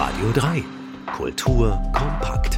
Radio 3. Kultur kompakt.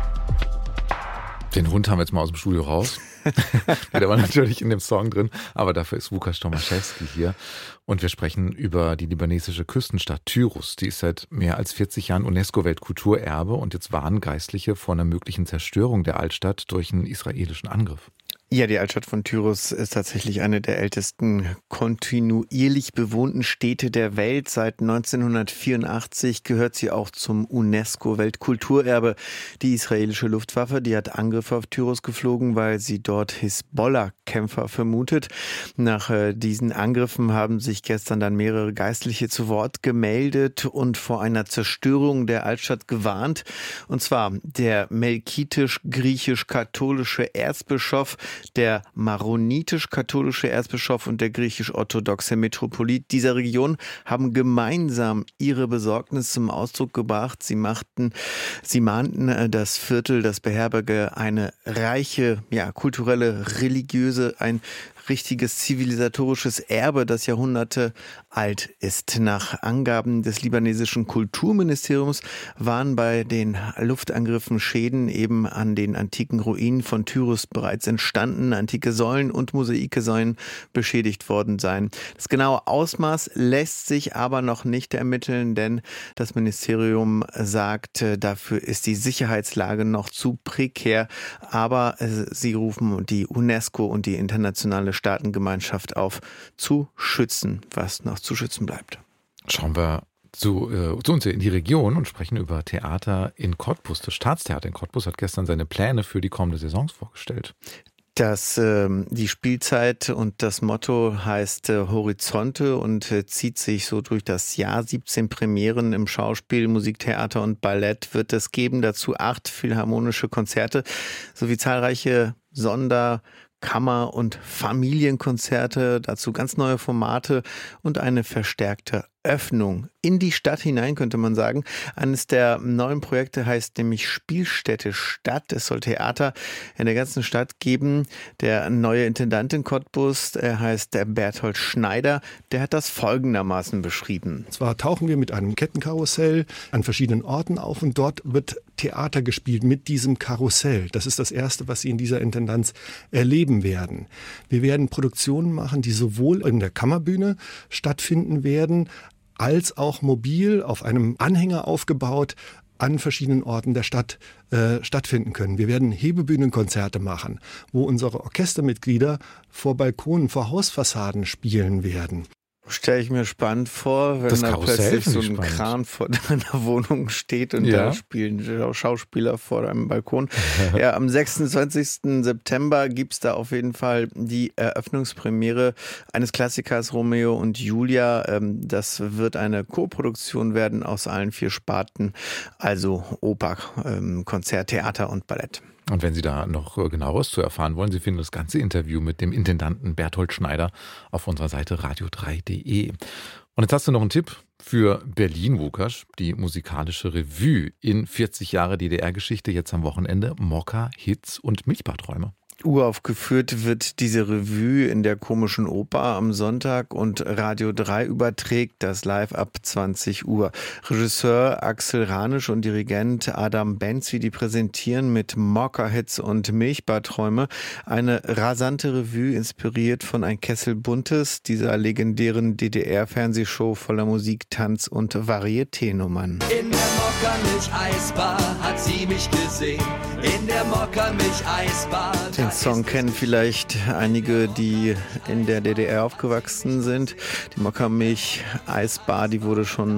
Den Hund haben wir jetzt mal aus dem Studio raus. Der war natürlich in dem Song drin, aber dafür ist Łukasz Tomaszewski hier. Und wir sprechen über die libanesische Küstenstadt Tyros. Die ist seit mehr als 40 Jahren UNESCO-Weltkulturerbe und jetzt warnen Geistliche vor einer möglichen Zerstörung der Altstadt durch einen israelischen Angriff. Ja, die Altstadt von Tyros ist tatsächlich eine der ältesten kontinuierlich bewohnten Städte der Welt. Seit 1984 gehört sie auch zum UNESCO-Weltkulturerbe. Die israelische Luftwaffe, die hat Angriffe auf Tyros geflogen, weil sie dort Hisbollah-Kämpfer vermutet. Nach diesen Angriffen haben sich gestern dann mehrere Geistliche zu Wort gemeldet und vor einer Zerstörung der Altstadt gewarnt. Und zwar der melkitisch-griechisch-katholische Erzbischof, der maronitisch-katholische Erzbischof und der griechisch-orthodoxe Metropolit dieser Region haben gemeinsam ihre Besorgnis zum Ausdruck gebracht. Sie mahnten das Viertel, das beherberge eine reiche, kulturelle, religiöse, ein richtiges zivilisatorisches Erbe, das Jahrhunderte alt ist. Nach Angaben des libanesischen Kulturministeriums waren bei den Luftangriffen Schäden eben an den antiken Ruinen von Tyros bereits entstanden. Antike Säulen und Mosaike sollen beschädigt worden sein. Das genaue Ausmaß lässt sich aber noch nicht ermitteln, denn das Ministerium sagt, dafür ist die Sicherheitslage noch zu prekär. Aber sie rufen die UNESCO und die internationale Staatengemeinschaft auf, zu schützen, was noch zu schützen bleibt. Schauen wir zu uns in die Region und sprechen über Theater in Cottbus. Das Staatstheater in Cottbus hat gestern seine Pläne für die kommende Saison vorgestellt. Die Spielzeit und das Motto heißt Horizonte und zieht sich so durch das Jahr. 17 Premieren im Schauspiel, Musiktheater und Ballett wird es geben. Dazu 8 philharmonische Konzerte sowie zahlreiche Kammer- und Familienkonzerte, dazu ganz neue Formate und eine verstärkte Öffnung in die Stadt hinein, könnte man sagen. Eines der neuen Projekte heißt nämlich Spielstätte Stadt. Es soll Theater in der ganzen Stadt geben. Der neue Intendant in Cottbus, er heißt Berthold Schneider, der hat das folgendermaßen beschrieben. Zwar tauchen wir mit einem Kettenkarussell an verschiedenen Orten auf und dort wird Theater gespielt mit diesem Karussell. Das ist das Erste, was Sie in dieser Intendanz erleben werden. Wir werden Produktionen machen, die sowohl in der Kammerbühne stattfinden werden, als auch mobil auf einem Anhänger aufgebaut an verschiedenen Orten der Stadt stattfinden können. Wir werden Hebebühnenkonzerte machen, wo unsere Orchestermitglieder vor Balkonen, vor Hausfassaden spielen werden. Stelle ich mir spannend vor, wenn da plötzlich so ein Kran vor deiner Wohnung steht und da spielen Schauspieler vor deinem Balkon. Ja, am 26. September gibt es da auf jeden Fall die Eröffnungspremiere eines Klassikers Romeo und Julia. Das wird eine Co-Produktion werden aus allen 4 Sparten, also Oper, Konzert, Theater und Ballett. Und wenn Sie da noch Genaueres zu erfahren wollen, Sie finden das ganze Interview mit dem Intendanten Berthold Schneider auf unserer Seite radio3.de. Und jetzt hast du noch einen Tipp für Berlin, Łukasz, die musikalische Revue in 40 Jahre DDR-Geschichte, jetzt am Wochenende, Mokka, Hits und Milchbadträume. Uraufgeführt wird diese Revue in der Komischen Oper am Sonntag und Radio 3 überträgt das live ab 20 Uhr. Regisseur Axel Ranisch und Dirigent Adam Benzi, die präsentieren mit Mokka-Hits und Milchbadträume eine rasante Revue, inspiriert von Ein Kessel Buntes, dieser legendären DDR-Fernsehshow voller Musik, Tanz und Varieté-Nummern. In der Mokka-Milch-Eisbar hat sie mich gesehen. In der Mokka-Milch-Eisbar. Den Song kennen vielleicht einige, die in der DDR aufgewachsen sind. Die Mokka-Milch-Eisbar, die wurde schon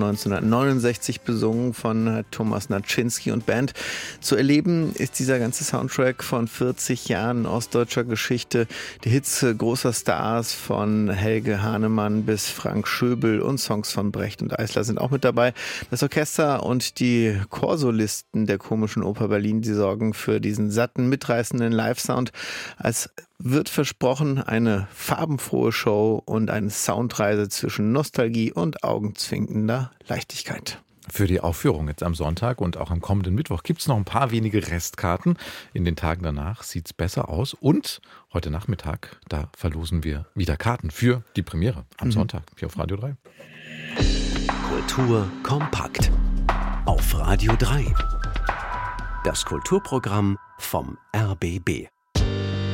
1969 besungen von Thomas Naczynski und Band. Zu erleben ist dieser ganze Soundtrack von 40 Jahren ostdeutscher Geschichte. Die Hits großer Stars von Helge Hahnemann bis Frank Schöbel und Songs von Brecht und Eisler sind auch mit dabei. Das Orchester und die Chorsolisten der Komischen Oper Berlin, die sorgen für diesen satten, mitreißenden Live-Sound. Es wird versprochen eine farbenfrohe Show und eine Soundreise zwischen Nostalgie und augenzwinkender Leichtigkeit. Für die Aufführung jetzt am Sonntag und auch am kommenden Mittwoch gibt es noch ein paar wenige Restkarten. In den Tagen danach sieht es besser aus. Und heute Nachmittag, da verlosen wir wieder Karten für die Premiere am Sonntag hier auf Radio 3. Kultur kompakt. Auf Radio 3. Das Kulturprogramm vom RBB.